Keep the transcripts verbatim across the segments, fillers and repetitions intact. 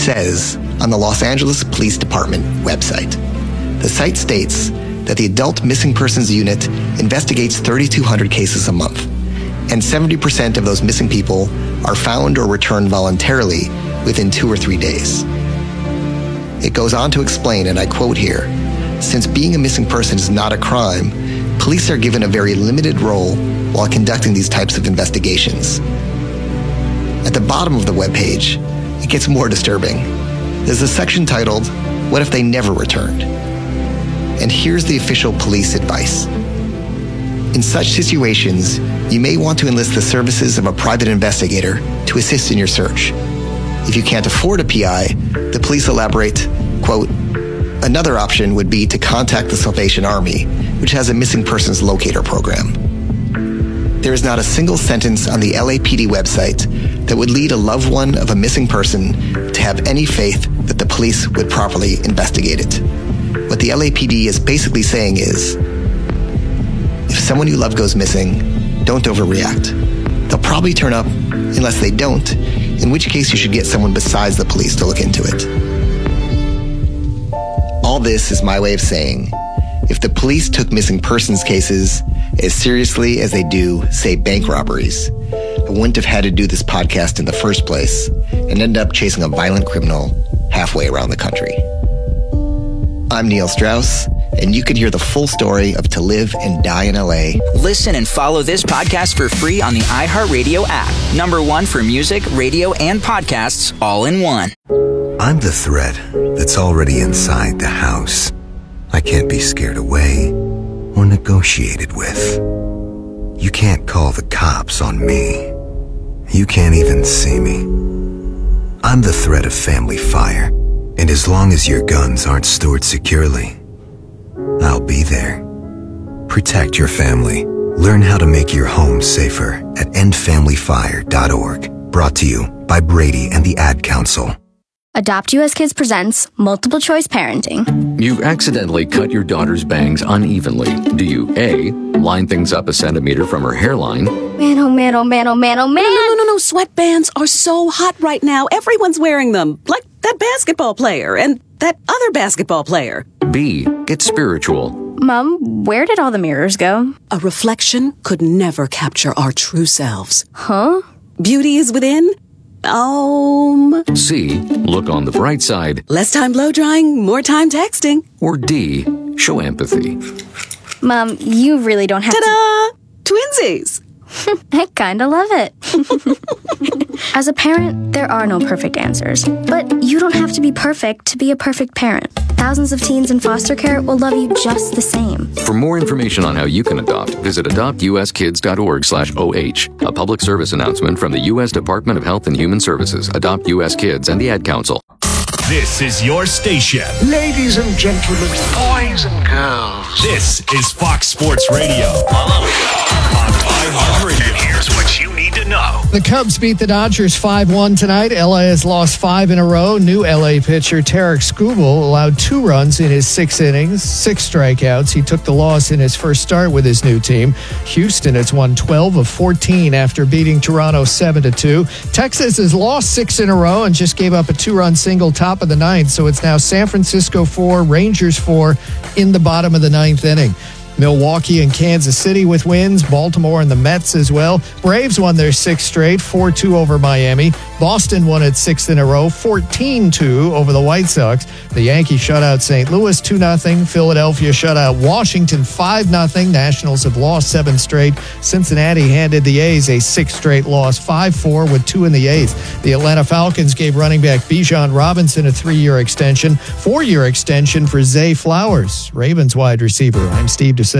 says on the Los Angeles Police Department website. The site states that the Adult Missing Persons Unit investigates thirty-two hundred cases a month, and seventy percent of those missing people are found or returned voluntarily within two or three days. It goes on to explain, and I quote here, "Since being a missing person is not a crime, police are given a very limited role while conducting these types of investigations." At the bottom of the webpage, it gets more disturbing. There's a section titled, "What if they never returned?" And here's the official police advice. In such situations, you may want to enlist the services of a private investigator to assist in your search. If you can't afford a P I, the police elaborate, quote, "Another option would be to contact the Salvation Army, which has a missing persons locator program." There is not a single sentence on the L A P D website that would lead a loved one of a missing person to have any faith that the police would properly investigate it. What the L A P D is basically saying is, if someone you love goes missing, don't overreact. They'll probably turn up unless they don't, in which case you should get someone besides the police to look into it. All this is my way of saying, if the police took missing persons cases as seriously as they do, say, bank robberies, I wouldn't have had to do this podcast in the first place and end up chasing a violent criminal halfway around the country. I'm Neil Strauss, and you can hear the full story of To Live and Die in L A. Listen and follow this podcast for free on the iHeartRadio app. Number one for music, radio, and podcasts all in one. I'm the threat that's already inside the house. I can't be scared away or negotiated with. You can't call the cops on me. You can't even see me. I'm the threat of family fire, and as long as your guns aren't stored securely, I'll be there. Protect your family. Learn how to make your home safer at end family fire dot org. Brought to you by Brady and the Ad Council. Adopt U S Kids presents Multiple Choice Parenting. You accidentally cut your daughter's bangs unevenly. Do you A, line things up a centimeter from her hairline? Man, oh man, oh man, oh man, oh man. No, no, no, no, no. Sweatbands are so hot right now. Everyone's wearing them. Like that basketball player and that other basketball player. B, get spiritual. Mom, where did all the mirrors go? A reflection could never capture our true selves. Huh? Beauty is within. Um. C, look on the bright side. Less time blow drying, more time texting. Or D, show empathy. Mom, you really don't have Ta-da! to... Twinsies! I kinda love it. As a parent, there are no perfect answers. But you don't have to be perfect to be a perfect parent. Thousands of teens in foster care will love you just the same. For more information on how you can adopt, visit adopt u s kids dot org slash O H. A public service announcement from the U S Department of Health and Human Services, Adopt U S Kids, and the Ad Council. This is your station. Ladies and gentlemen, boys and girls. This is Fox Sports Radio. On iHeartRadio. And here's what you need to know. The Cubs beat the Dodgers five one tonight. L A has lost five in a row. New L A pitcher Tarik Skubal allowed two runs in his six innings, six strikeouts. He took the loss in his first start with his new team. Houston has won twelve of fourteen after beating Toronto seven to two. Texas has lost six in a row and just gave up a two-run single top of the ninth, so it's now San Francisco four, Rangers four in the bottom of the ninth inning. Milwaukee and Kansas City with wins. Baltimore and the Mets as well. Braves won their sixth straight, four two over Miami. Boston won its sixth in a row, fourteen two over the White Sox. The Yankees shut out Saint Louis two nothing. Philadelphia shut out Washington five nothing. Nationals have lost seven straight. Cincinnati handed the A's a sixth straight loss, five four with two in the eighth. The Atlanta Falcons gave running back Bijan Robinson a three-year extension, four-year extension for Zay Flowers, Ravens wide receiver. I'm Steve DeSager.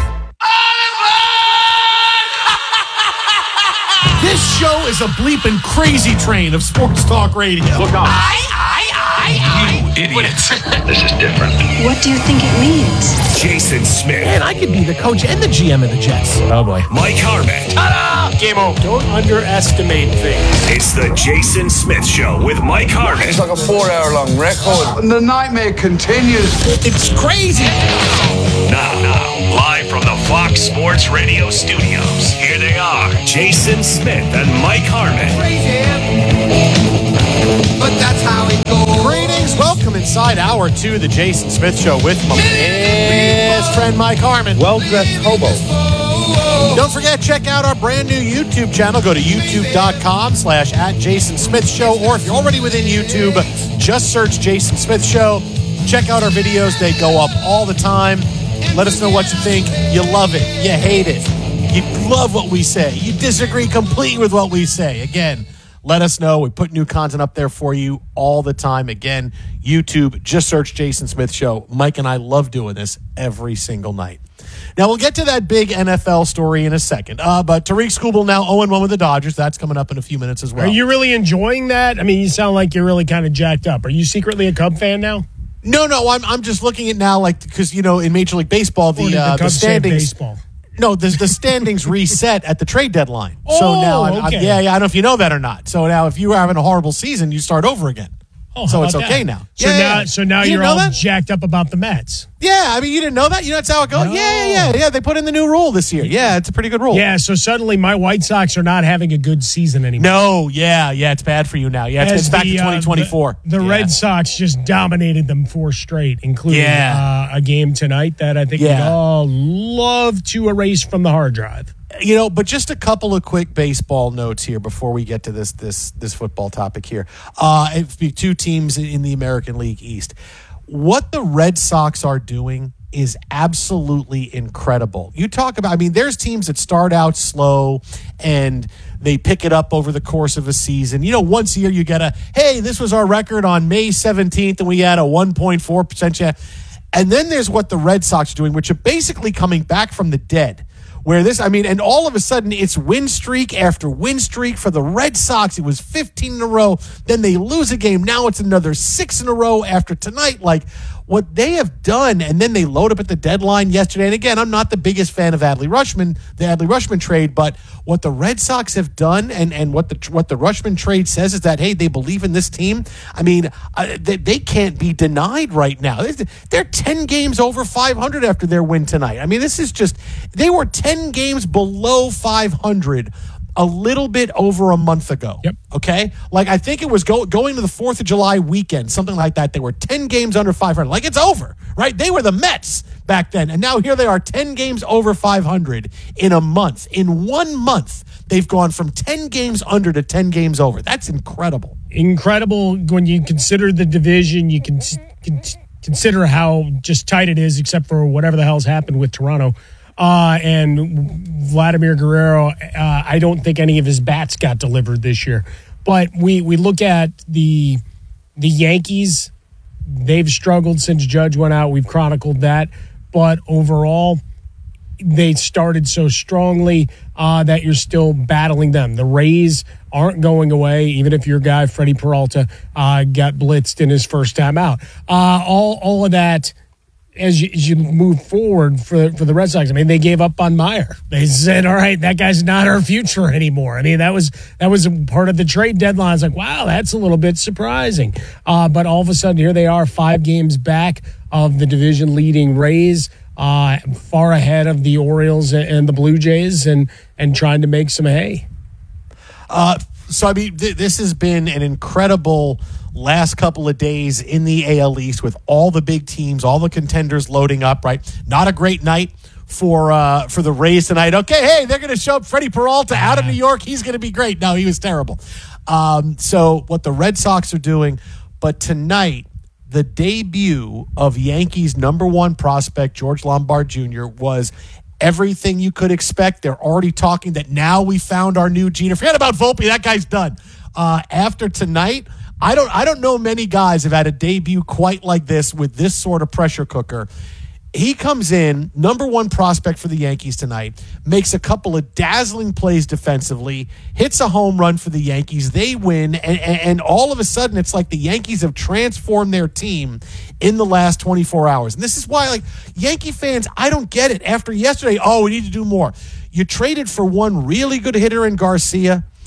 This show is a bleeping crazy train of sports talk radio. Look out. I, I, I, I. You idiots. This is different. What do you think it means? Jason Smith. Man, I could be the coach and the G M of the Jets. Oh, boy. Mike Harmon. Ta-da! Game over. Don't underestimate things. It's the Jason Smith Show with Mike Harmon. It's like a four-hour-long record. And the nightmare continues. It's crazy. Now, now, live from the Fox Sports Radio studios, here they are, Jason Smith and Mike Harmon. Crazy, but that's how it goes. welcome inside hour two of the Jason Smith Show with my best friend Mike Harmon. Well-dressed hobo. Don't forget, check out our brand new YouTube channel. Go to youtube.com slash at Jason Smith Show, or if you're already within YouTube, just search Jason Smith Show. Check out our videos. They go up all the time. Let us know what you think. You love it. You hate it. You love what we say. You disagree completely with what we say. Again, let us know. We put new content up there for you all the time. Again, YouTube, just search Jason Smith Show. Mike and I love doing this every single night. Now, we'll get to that big N F L story in a second. Uh, but Tariq Skubal now oh and one with the Dodgers. That's coming up in a few minutes as well. Are you really enjoying that? I mean, you sound like you're really kind of jacked up. Are you secretly a Cub fan now? No, no. I'm I'm just looking at now, like, because, you know, in Major League Baseball, the, the, uh, the standings. Baseball? No, the, the standings reset at the trade deadline. Oh, so now, I'm, okay. I'm, yeah, yeah, I don't know if you know that or not. So now, if you were having a horrible season, you start over again. Oh, so it's about okay that? now. So yeah, now, yeah. so now you you're know all that? jacked up about the Mets. Yeah, I mean, you didn't know that? You know that's how it goes? No. Yeah, yeah, yeah. They put in the new rule this year. Yeah, it's a pretty good rule. Yeah, so suddenly my White Sox are not having a good season anymore. No, yeah, yeah, it's bad for you now. Yeah, it's, As it's back the, to twenty twenty-four. Uh, the the yeah. Red Sox just dominated them four straight, including Yeah. uh, a game tonight that I think Yeah. we'd all love to erase from the hard drive. You know, but just a couple of quick baseball notes here before we get to this this this football topic here. Uh, it'd be two teams in the American League East. What the Red Sox are doing is absolutely incredible. You talk about, I mean, there's teams that start out slow and they pick it up over the course of a season. You know, once a year you get a, hey, this was our record on May seventeenth and we had a one point four percent chance. And then there's what the Red Sox are doing, which are basically coming back from the dead. Where this, I mean, and all of a sudden it's win streak after win streak for the Red Sox. It was fifteen in a row. Then they lose a game. Now it's another six in a row after tonight. Like, what they have done, and then they load up at the deadline yesterday. And again, I'm not the biggest fan of Adley Rutschman, the Adley Rutschman trade, but what the Red Sox have done and, and what the what the Rutschman trade says is that, hey, they believe in this team. I mean, uh, they, they can't be denied right now. They're ten games over five hundred after their win tonight. I mean, this is just, they were ten games below five hundred a little bit over a month ago. Yep. Okay? Like, I think it was go, going to the fourth of July weekend, something like that. They were ten games under five hundred. Like, it's over, right? They were the Mets back then. And now here they are, ten games over five hundred in a month. In one month, they've gone from ten games under to ten games over. That's incredible. Incredible when you consider the division. You can, can consider how just tight it is, except for whatever the hell's happened with Toronto. Uh, and Vladimir Guerrero, uh, I don't think any of his bats got delivered this year. But we, we look at the the Yankees. They've struggled since Judge went out. We've chronicled that. But overall, they started so strongly uh, that you're still battling them. The Rays aren't going away, even if your guy, Freddie Peralta, uh, got blitzed in his first time out. Uh, all, all of that... As you, as you move forward for for the Red Sox, I mean, they gave up on Meyer. They said, "All right, that guy's not our future anymore." I mean, that was that was a part of the trade deadline. It's like, wow, that's a little bit surprising. Uh, but all of a sudden, here they are, five games back of the division-leading Rays, uh, far ahead of the Orioles and the Blue Jays, and and trying to make some hay. Uh, so I mean, th- this has been an incredible last couple of days in the A L East with all the big teams, all the contenders loading up, right? Not a great night for uh, for the Rays tonight. Okay, hey, they're going to show up Freddie Peralta out of New York. He's going to be great. No, he was terrible. Um, so what the Red Sox are doing, but tonight, the debut of Yankees' number one prospect, George Lombard Junior, was everything you could expect. They're already talking that now we found our new Jeter. Forget about Volpe. That guy's done. Uh, after tonight, I don't I don't know many guys have had a debut quite like this with this sort of pressure cooker. He comes in, number one prospect for the Yankees tonight, makes a couple of dazzling plays defensively, hits a home run for the Yankees. They win, and, and, and all of a sudden, it's like the Yankees have transformed their team in the last twenty-four hours. And this is why, like, Yankee fans, I don't get it. After yesterday, oh, we need to do more. You traded for one really good hitter in Garcia,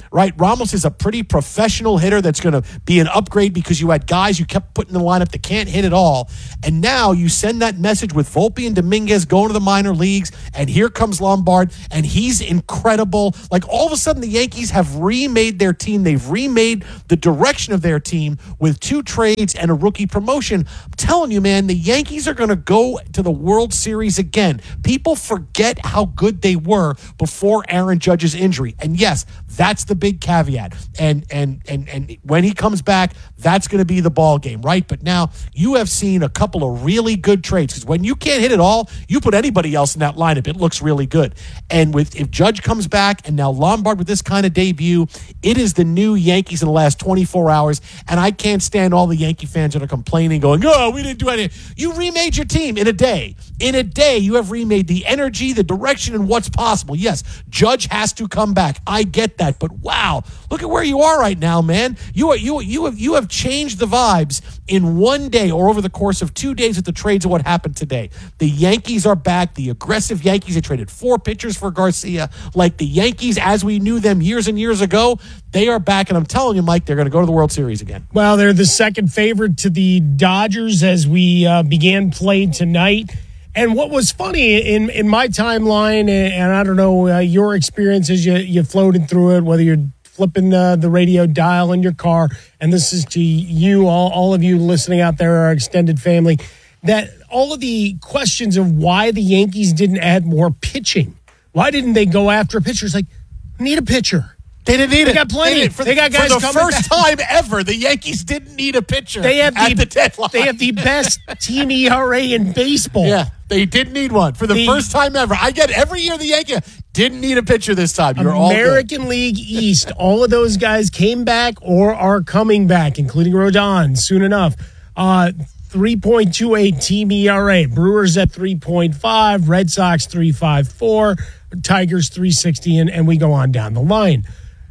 right? Ramos is a pretty professional hitter that's going to be an upgrade because you had guys you kept putting in the lineup that can't hit at all. And now you send that message with Volpe and Dominguez going to the minor leagues, and here comes Lombard, and he's incredible. Like, all of a sudden, the Yankees have remade their team. They've remade the direction of their team with two trades and a rookie promotion. I'm telling you, man, the Yankees are going to go to the World Series again. People forget how good they were before Aaron Judge's injury. And yes, that's the big caveat. And and and and when he comes back, that's going to be the ball game, right? But now you have seen a couple of really good trades, because when you can't hit it all, you put anybody else in that lineup, it looks really good. And with if Judge comes back and now Lombard with this kind of debut, it is the new Yankees in the last twenty-four hours. And I can't stand all the Yankee fans that are complaining, going, "Oh, we didn't do anything." You remade your team in a day. In a day, you have remade the energy, the direction, and what's possible. Yes, Judge has to come back. I get that, but wow, look at where you are right now, man. You are you you have you have changed the vibes in one day or over the course of two days with the trades of what happened today. The Yankees are back. The aggressive Yankees. They traded four pitchers for Garcia. Like the Yankees as we knew them years and years ago, they are back, and I'm telling you, Mike, they're going to go to the World Series again. Well, they're the second favorite to the Dodgers as we uh, began play tonight. And what was funny in, in my timeline, and I don't know uh, your experience as you, you floated through it, whether you're flipping uh, the radio dial in your car, and this is to you, all, all of you listening out there, our extended family, that all of the questions of why the Yankees didn't add more pitching. Why didn't they go after a pitcher? It's like, we need a pitcher. They didn't need they it. Got plenty. They, for, they got guys for the coming first back. time ever, the Yankees didn't need a pitcher. They have at the, the deadline. They have the best team E R A in baseball. Yeah, they didn't need one for the, the first time ever. I get every year the Yankees didn't need a pitcher this time. You're American all good. League East. All of those guys came back or are coming back, including Rodon soon enough. Uh, three point two eight team E R A. Brewers at three point five. Red Sox three point five four. Tigers three sixty, and, and we go on down the line.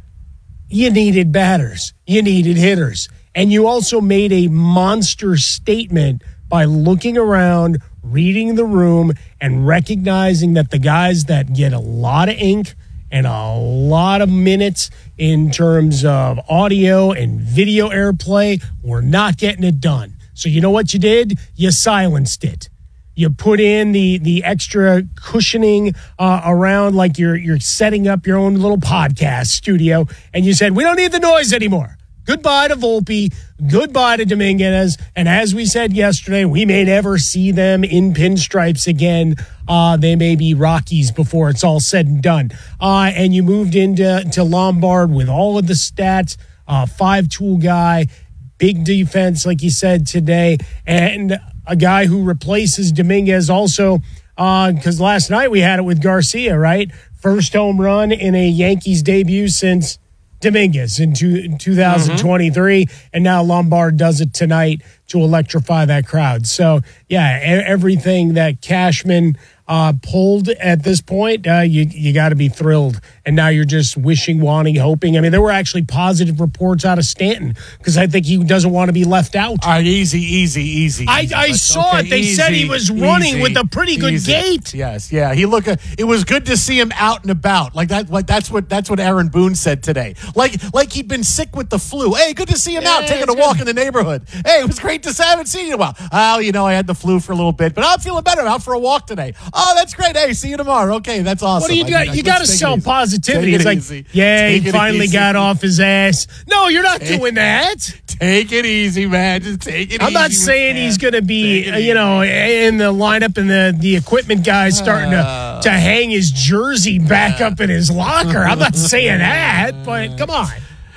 You needed batters. You needed hitters. And you also made a monster statement by looking around, reading the room, and recognizing that the guys that get a lot of ink and a lot of minutes in terms of audio and video airplay were not getting it done. So you know what you did? You silenced it. You put in the the extra cushioning uh, around, like you're you're setting up your own little podcast studio, and you said, we don't need the noise anymore. Goodbye to Volpe. Goodbye to Dominguez. And as we said yesterday, we may never see them in pinstripes again. Uh, they may be Rockies before it's all said and done. Uh, and you moved into to Lombard with all of the stats, uh, five-tool guy, big defense, like you said today, and a guy who replaces Dominguez also, because uh, last night we had it with Garcia, right? First home run in a Yankees debut since Dominguez in, two, in twenty twenty-three, mm-hmm. and now Lombard does it tonight to electrify that crowd. So, yeah, everything that Cashman uh, pulled at this point, uh, you you got to be thrilled. And now you're just wishing, wanting, hoping. I mean, there were actually positive reports out of Stanton because I think he doesn't want to be left out. All right, easy, easy, easy. I, easy. I saw okay, it. They easy, said he was running easy, with a pretty good easy. gait. Yes, yeah. He look. It was good to see him out and about. Like that. Like that's what that's what Aaron Boone said today. Like like he'd been sick with the flu. Hey, good to see him yeah, out taking a walk good. in the neighborhood. Hey, it was great to see. I haven't seen you in a while. Oh, you know, I had the flu for a little bit, but I'm feeling better. I'm out for a walk today. Oh, that's great. Hey, see you tomorrow. Okay, that's awesome. What do you I, got? I, you got to sell positivity. It's like, easy. yeah, Take he finally easy. got off his ass. No, you're not take, doing that. Take it easy, man. Just take it I'm easy. not saying he's going to be, uh, you know, in the lineup and the, the equipment guy starting uh, to, to hang his jersey back uh, up in his locker. I'm not saying that, but come on.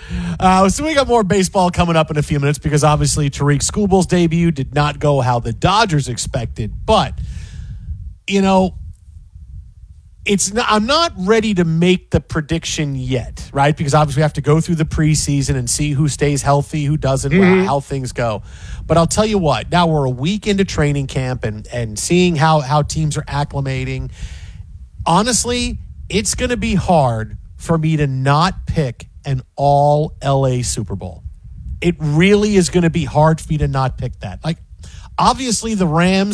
Uh, so we got more baseball coming up in a few minutes because obviously Tariq Skubal's debut did not go how the Dodgers expected. But, you know, it's not, I'm not ready to make the prediction yet, right? Because obviously we have to go through the preseason and see who stays healthy, who doesn't, mm-hmm. how things go. But I'll tell you what, now we're a week into training camp and, and seeing how, how teams are acclimating. Honestly, it's going to be hard for me to not pick an all L A Super Bowl. It really is going to be hard for me to not pick that. Like, obviously the Rams,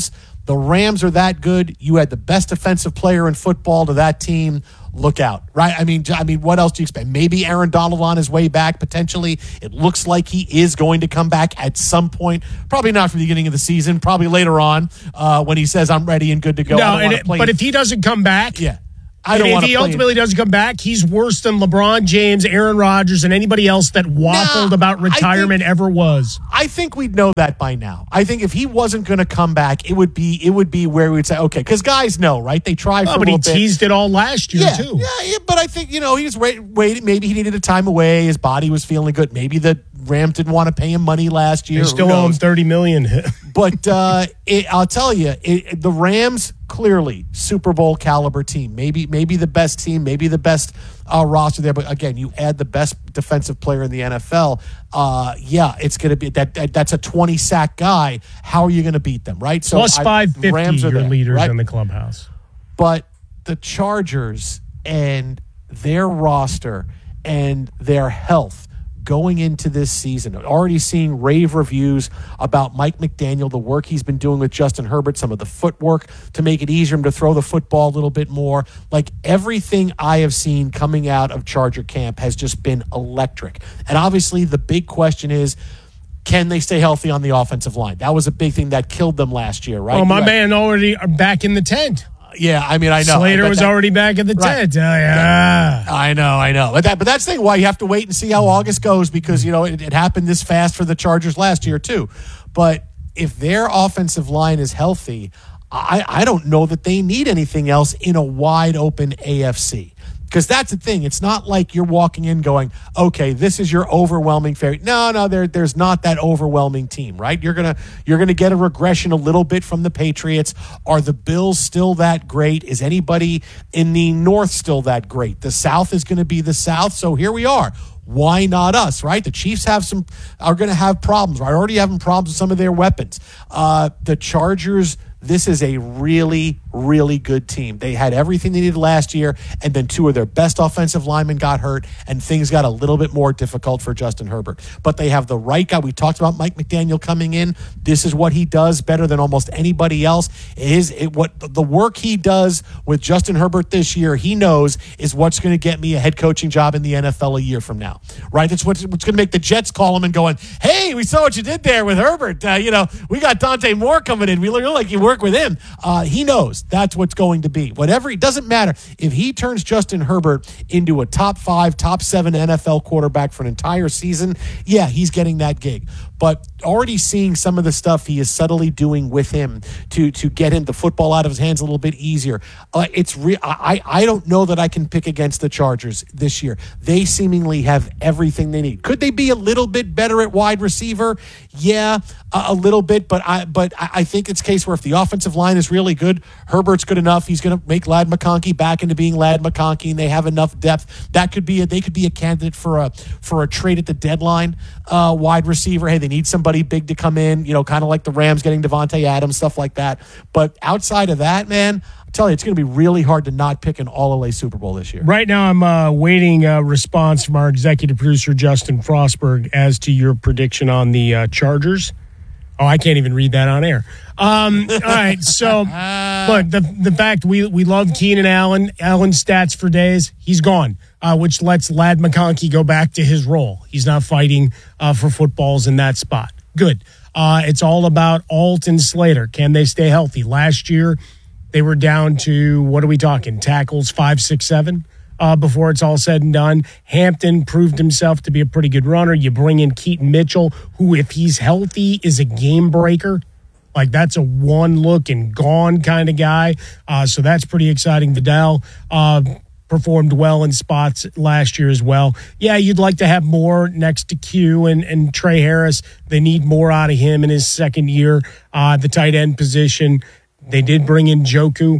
The Rams are that good. You had the best defensive player in football to that team. Look out, right? I mean, I mean, what else do you expect? Maybe Aaron Donald on his way back, potentially. It looks like he is going to come back at some point. Probably not from the beginning of the season. Probably later on uh, when he says, I'm ready and good to go. No, and it, but if he doesn't come back, yeah. I don't if want he to ultimately him. doesn't come back, he's worse than LeBron James, Aaron Rodgers, and anybody else that waffled nah, about retirement think, ever was. I think we'd know that by now. I think if he wasn't going to come back, it would be it would be where we'd say, okay, because guys know, right? They try for oh, a but little he bit. teased it all last year yeah, too. Yeah, yeah, but I think you know he was wait, waiting. Maybe he needed a time away. His body was feeling good. Maybe the Rams didn't want to pay him money last year. They still owe him thirty million dollars. But uh, it, I'll tell you, it, the Rams clearly Super Bowl caliber team. Maybe maybe the best team. Maybe the best uh, roster there. But again, you add the best defensive player in the N F L. Uh, yeah, it's going to be that, that. That's a twenty sack guy. How are you going to beat them? Right? So plus five fifty. Rams are your there, leaders right? in the clubhouse. But the Chargers and their roster and their health going into this season, already seeing rave reviews about Mike McDaniel, the work he's been doing with Justin Herbert, some of the footwork to make it easier for him to throw the football a little bit more. Like everything I have seen coming out of Charger camp has just been electric. And obviously the big question is, can they stay healthy on the offensive line? That was a big thing that killed them last year, right? Well, my right. man already back in the tent. Yeah, I mean, I know. Slater was that, already back in the right. tent. Oh, yeah. I know, I know. But, that, but that's the thing why you have to wait and see how August goes because, you know, it, it happened this fast for the Chargers last year, too. But if their offensive line is healthy, I, I don't know that they need anything else in a wide open A F C. Because that's the thing. It's not like you're walking in going, okay, this is your overwhelming favorite. No, no, there, there's not that overwhelming team, right? You're gonna you're gonna get a regression a little bit from the Patriots. Are the Bills still that great? Is anybody in the North still that great? The South is going to be the South. So here we are. Why not us, right? The Chiefs have some are going to have problems. Right? Already having problems with some of their weapons. Uh, the Chargers. This is a really, really good team. They had everything they needed last year, and then two of their best offensive linemen got hurt, and things got a little bit more difficult for Justin Herbert. But they have the right guy. We talked about Mike McDaniel coming in. This is what he does better than almost anybody else. It is it, what the work he does with Justin Herbert this year, he knows is what's going to get me a head coaching job in the N F L a year from now, right? That's what's, what's going to make the Jets call him and going, hey, we saw what you did there with Herbert. Uh, you know, we got Dante Moore coming in. We look like you work with him. Uh, he knows that's what's going to be. Whatever, it doesn't matter. If he turns Justin Herbert into a top five, top seven N F L quarterback for an entire season, yeah, he's getting that gig. But already seeing some of the stuff he is subtly doing with him to to get him the football out of his hands a little bit easier. Uh, it's re- I I don't know that I can pick against the Chargers this year. They seemingly have everything they need. Could they be a little bit better at wide receiver? Yeah, a, a little bit. But I but I, I think it's a case where if the offensive line is really good, Herbert's good enough. He's going to make Ladd McConkey back into being Ladd McConkey, and they have enough depth. That could be a, they could be a candidate for a for a trade at the deadline. Uh, wide receiver. Hey, they need somebody big to come in, you know, kind of like the Rams getting Devontae Adams, stuff like that. But outside of that, man, I tell you, it's going to be really hard to not pick an all L A Super Bowl this year. Right now, I'm uh, waiting a response from our executive producer, Justin Frostberg, as to your prediction on the uh, Chargers. Oh, I can't even read that on air. Um, all right, so look, the the fact we we love Keenan Allen, Allen's stats for days, he's gone, uh, which lets Ladd McConkey go back to his role. He's not fighting uh, for footballs in that spot. Good. Uh, it's all about Alt and Slater. Can they stay healthy? Last year, they were down to, what are we talking, tackles five, six, seven? Uh, before it's all said and done. Hampton proved himself to be a pretty good runner. You bring in Keaton Mitchell, who, if he's healthy, is a game breaker. Like, that's a one look and gone kind of guy. Uh, so that's pretty exciting. Vidal uh, performed well in spots last year as well. Yeah, you'd like to have more next to Q and, and Trey Harris. They need more out of him in his second year. Uh, the tight end position, they did bring in Njoku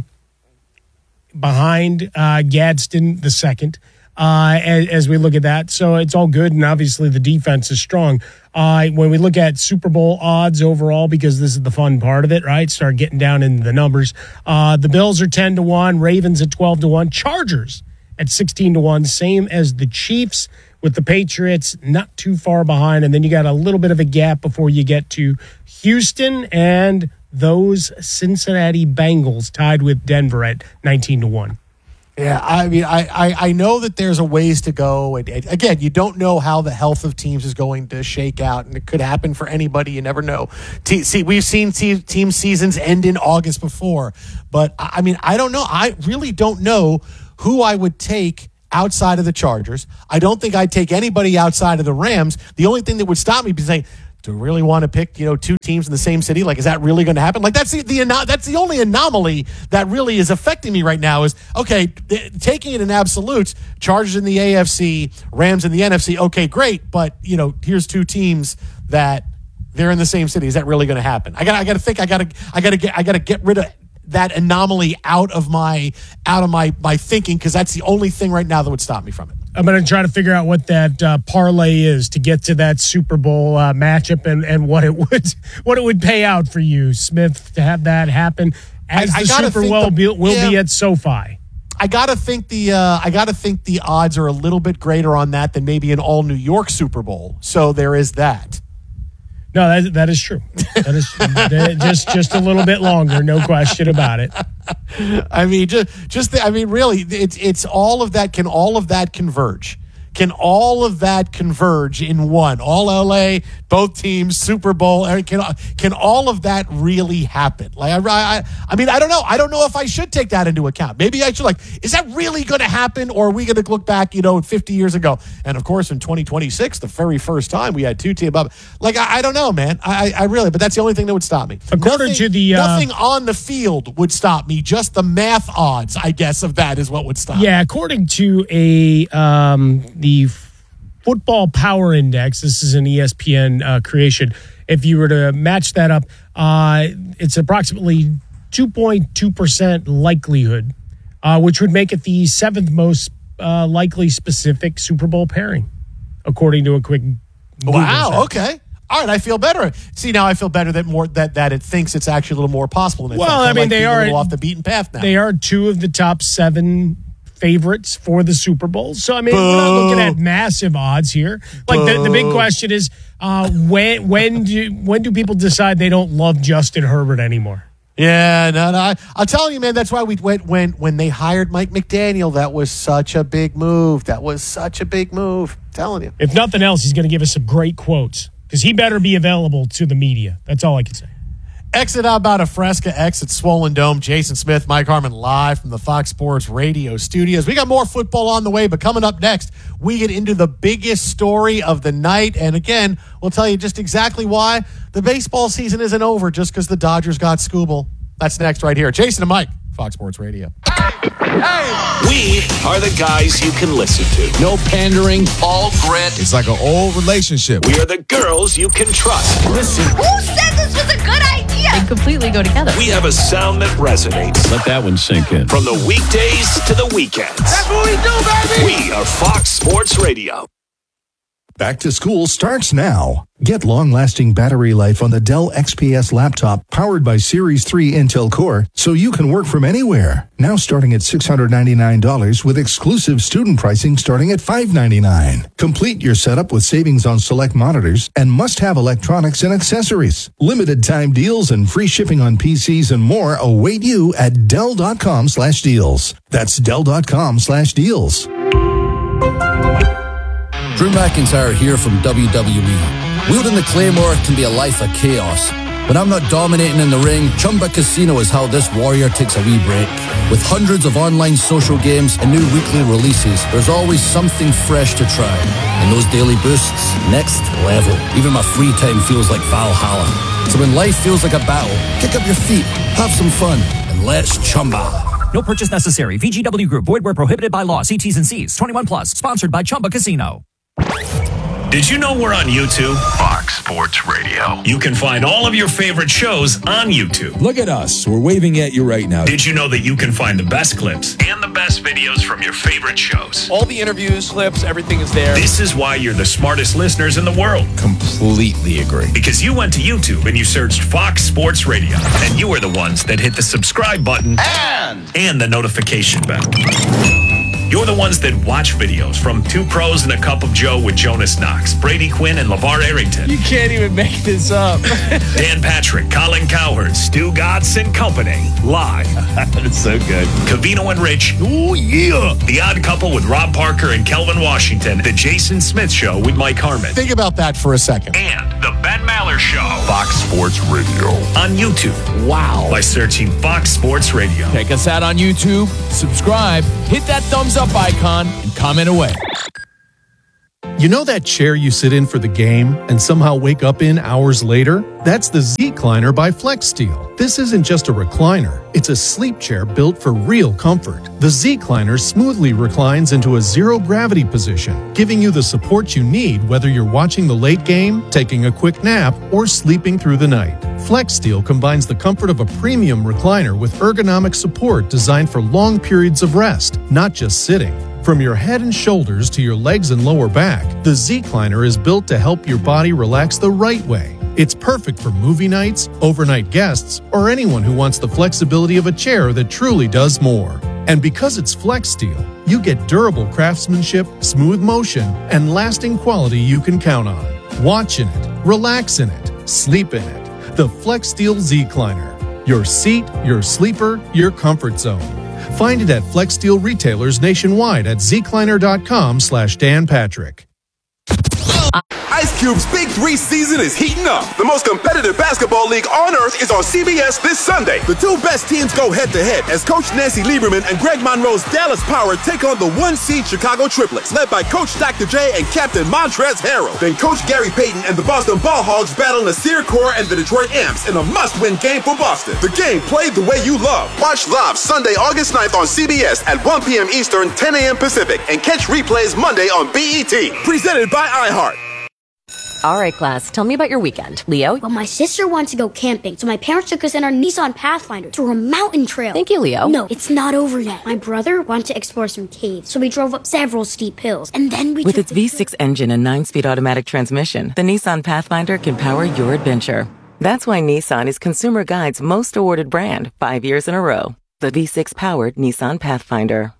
behind uh, Gadsden the second uh, as, as we look at that. So it's all good, and obviously the defense is strong. Uh, when we look at Super Bowl odds overall, because this is the fun part of it, right? Start getting down into the numbers. Uh, the Bills are ten to one, Ravens at twelve to one, Chargers at sixteen to one, same as the Chiefs, with the Patriots not too far behind. And then you got a little bit of a gap before you get to Houston and those Cincinnati Bengals tied with Denver at nineteen to one. Yeah, I mean, I, I, I know that there's a ways to go. And, and again, you don't know how the health of teams is going to shake out, and it could happen for anybody. You never know. Te- see, we've seen te- team seasons end in August before, but I mean, I don't know. I really don't know who I would take outside of the Chargers. I don't think I'd take anybody outside of the Rams. The only thing that would stop me is saying, do we really want to pick, you know, two teams in the same city? Like, is that really going to happen? Like, that's the, the that's the only anomaly that really is affecting me right now is, okay, th- taking it in absolutes, Chargers in the A F C, Rams in the N F C, okay, great, but, you know, here's two teams that they're in the same city. Is that really going to happen? I got I got to think, I got to I got to get I got to get rid of that anomaly out of my out of my my thinking, because that's the only thing right now that would stop me from it. I'm going to try to figure out what that uh, parlay is to get to that Super Bowl uh, matchup and, and what it would what it would pay out for you, Smith, to have that happen as I, the I Super Bowl will, will yeah, be at SoFi. I gotta think the uh, I gotta think the odds are a little bit greater on that than maybe an all New York Super Bowl. So there is that. No, that that is true. That is just just a little bit longer, no question about it. I mean, just just the, I mean, really, it's it's all of that. Can all of that converge? Can all of that converge in one? All L A, both teams, Super Bowl. Can can all of that really happen? Like, I, I, I mean, I don't know. I don't know if I should take that into account. Maybe I should. Like, is that really going to happen, or are we going to look back, you know, fifty years ago? And of course, in twenty twenty-six, the very first time we had two teams up. Like, I, I don't know, man. I, I really, but that's the only thing that would stop me. According nothing, to the uh, nothing on the field would stop me. Just the math odds, I guess, of that is what would stop. Yeah, according to a um, the Football Power Index, this is an E S P N uh, creation. If you were to match that up, uh, it's approximately two point two percent likelihood, uh, which would make it the seventh most uh, likely specific Super Bowl pairing, according to a quick Google Wow, search. Okay. All right, I feel better. See, now I feel better that more that, that it thinks it's actually a little more possible. Than Well, I, I mean, like they being are a little off the beaten path now. They are two of the top seven favorites for the Super Bowl. So, I mean, Boo. we're not looking at massive odds here. Like, the, the big question is, uh, when when do when do people decide they don't love Justin Herbert anymore? Yeah, no, no. I, I'll tell you, man, that's why we went when when they hired Mike McDaniel. That was such a big move. That was such a big move. I'm telling you. If nothing else, he's going to give us some great quotes, because he better be available to the media. That's all I can say. Exit out about a Fresca, exit Swollen Dome. Jason Smith, Mike Harmon, live from the Fox Sports Radio studios. We got more football on the way, but coming up next, we get into the biggest story of the night. And again, we'll tell you just exactly why the baseball season isn't over just because the Dodgers got Scooble. That's next right here. Jason and Mike, Fox Sports Radio. We are the guys you can listen to. No pandering, all grit. It's like an old relationship. We are the girls you can trust. Listen. Who said this was a good idea? They completely go together. We have a sound that resonates. Let that one sink in. From the weekdays to the weekends. That's what we do, baby! We are Fox Sports Radio. Back to school starts now. Get long-lasting battery life on the Dell X P S laptop powered by Series three Intel Core so you can work from anywhere. Now starting at six hundred ninety-nine dollars with exclusive student pricing starting at five hundred ninety-nine dollars. Complete your setup with savings on select monitors and must-have electronics and accessories. Limited time deals and free shipping on P Cs and more await you at Dell.com slash deals. That's Dell.com slash deals. Drew McIntyre here from W W E. Wielding the Claymore can be a life of chaos. When I'm not dominating in the ring, Chumba Casino is how this warrior takes a wee break. With hundreds of online social games and new weekly releases, there's always something fresh to try. And those daily boosts, next level. Even my free time feels like Valhalla. So when life feels like a battle, kick up your feet, have some fun, and let's Chumba. No purchase necessary. V G W Group. Void where prohibited by law. See T's and C's. twenty-one plus. Sponsored by Chumba Casino. Did you know we're on YouTube? Fox Sports Radio. You can find all of your favorite shows on YouTube. Look at us. We're waving at you right now. Did you know that you can find the best clips and the best videos from your favorite shows? All the interviews, clips, everything is there. This is why you're the smartest listeners in the world. Completely agree. Because you went to YouTube and you searched Fox Sports Radio. And you were the ones that hit the subscribe button and, and the notification bell. You're the ones that watch videos from Two Pros and a Cup of Joe with Jonas Knox, Brady Quinn, and LeVar Arrington. You can't even make this up. Dan Patrick, Colin Cowherd, Stu Gatz and Company. Live. That's so good. Covino and Rich. Oh, yeah. The Odd Couple with Rob Parker and Kelvin Washington. The Jason Smith Show with Mike Harmon. Think about that for a second. And The Ben Maller Show. Fox Sports Radio. On YouTube. Wow. By searching Fox Sports Radio. Check us out on YouTube. Subscribe. Hit that thumbs up icon and comment away. You know that chair you sit in for the game and somehow wake up in hours later? That's the Z-Cliner by FlexSteel. This isn't just a recliner. It's a sleep chair built for real comfort. The Z-Cliner smoothly reclines into a zero-gravity position, giving you the support you need whether you're watching the late game, taking a quick nap, or sleeping through the night. FlexSteel combines the comfort of a premium recliner with ergonomic support designed for long periods of rest, not just sitting. From your head and shoulders to your legs and lower back, the Z-Cliner is built to help your body relax the right way. It's perfect for movie nights, overnight guests, or anyone who wants the flexibility of a chair that truly does more. And because it's FlexSteel, you get durable craftsmanship, smooth motion, and lasting quality you can count on. Watch in it, relax in it, sleep in it. The FlexSteel Z-Cliner. Your seat, your sleeper, your comfort zone. Find it at FlexSteel retailers nationwide at zcliner.com slash Dan Patrick. Ice Cube's Big Three season is heating up. The most competitive basketball league on earth is on C B S this Sunday. The two best teams go head-to-head as Coach Nancy Lieberman and Greg Monroe's Dallas Power take on the one-seed Chicago Triplets, led by Coach Doctor J and Captain Montrezl Harrell. Then Coach Gary Payton and the Boston Ball Hogs battle Nasir Kaur and the Detroit Amps in a must-win game for Boston. The game played the way you love. Watch live Sunday, August ninth on C B S at one p.m. Eastern, ten a.m. Pacific, and catch replays Monday on B E T. Presented by iHeart. All right, class, tell me about your weekend. Leo? Well, my sister wanted to go camping, so my parents took us in our Nissan Pathfinder to a mountain trail. Thank you, Leo. No, it's not over yet. My brother wanted to explore some caves, so we drove up several steep hills, and then we With took its V six engine and nine-speed automatic transmission, the Nissan Pathfinder can power your adventure. That's why Nissan is Consumer Guide's most awarded brand, five years in a row. The V six-powered Nissan Pathfinder.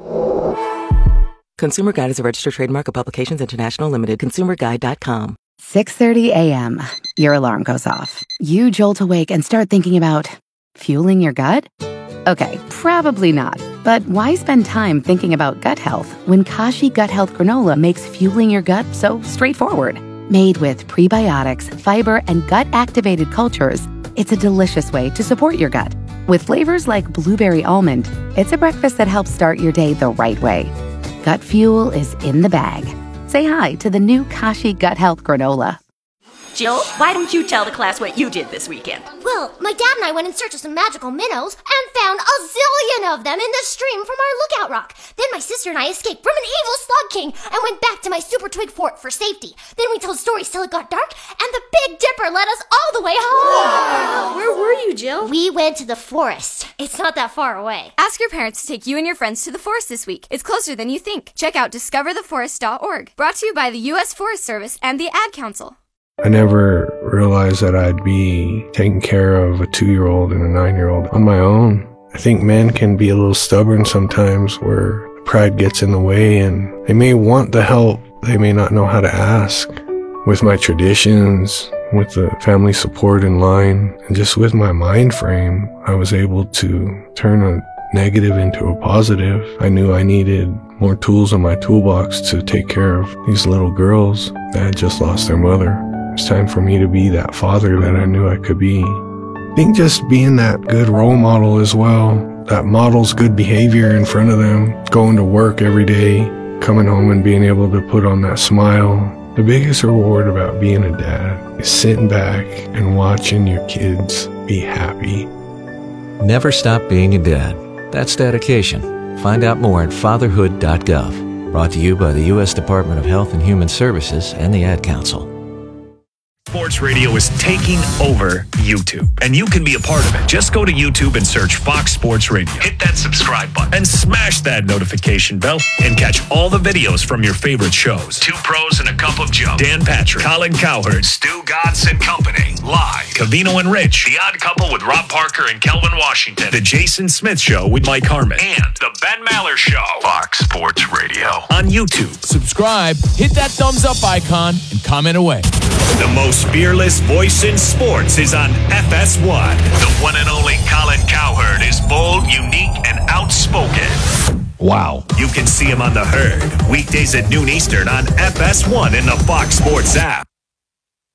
Consumer Guide is a registered trademark of Publications International Limited. consumer guide dot com. six thirty a.m. Your alarm goes off. You jolt awake and start thinking about fueling your gut? Okay, probably not. But why spend time thinking about gut health when Kashi Gut Health Granola makes fueling your gut so straightforward? Made with prebiotics, fiber, and gut-activated cultures, it's a delicious way to support your gut. With flavors like blueberry almond, it's a breakfast that helps start your day the right way. Gut fuel is in the bag. Say hi to the new Kashi Gut Health Granola. Jill, why don't you tell the class what you did this weekend? Well, my dad and I went in search of some magical minnows and found a zillion of them in the stream from our lookout rock. Then my sister and I escaped from an evil slug king and went back to my super twig fort for safety. Then we told stories till it got dark, and the Big Dipper led us all the way home. Wow. Where were you, Jill? We went to the forest. It's not that far away. Ask your parents to take you and your friends to the forest this week. It's closer than you think. Check out discover the forest dot org. Brought to you by the U S Forest Service and the Ad Council. I never realized that I'd be taking care of a two-year-old and a nine-year-old on my own. I think men can be a little stubborn sometimes where pride gets in the way and they may want the help, they may not know how to ask. With my traditions, with the family support in line, and just with my mind frame, I was able to turn a negative into a positive. I knew I needed more tools in my toolbox to take care of these little girls that had just lost their mother. It's time for me to be that father that I knew I could be. I think just being that good role model as well, that models good behavior in front of them, going to work every day, coming home and being able to put on that smile. The biggest reward about being a dad is sitting back and watching your kids be happy. Never stop being a dad. That's dedication. Find out more at fatherhood dot gov. Brought to you by the U S Department of Health and Human Services and the Ad Council. Sports Radio is taking over YouTube, and you can be a part of it. Just go to YouTube and search Fox Sports Radio. Hit that subscribe button and smash that notification bell and catch all the videos from your favorite shows. Two Pros and a Cup of Joe, Dan Patrick, Colin Cowherd, Stu Gatz and Company. Live, Covino and Rich, The Odd Couple with Rob Parker and Kelvin Washington, The Jason Smith Show with Mike Harmon, and The Ben Maller Show. Fox Sports Sports Radio on YouTube. Subscribe, hit that thumbs up icon, and comment away. The most fearless voice in sports is on F S one. The one and only Colin Cowherd is bold, unique, and outspoken. Wow. You can see him on The Herd, weekdays at noon Eastern on F S one in the Fox Sports app.